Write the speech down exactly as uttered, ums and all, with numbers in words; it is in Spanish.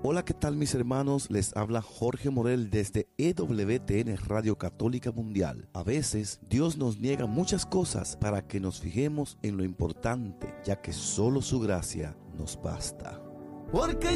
Hola, ¿qué tal mis hermanos? Les habla Jorge Morel desde E W T N Radio Católica Mundial. A veces Dios nos niega muchas cosas para que nos fijemos en lo importante, ya que solo su gracia nos basta. Porque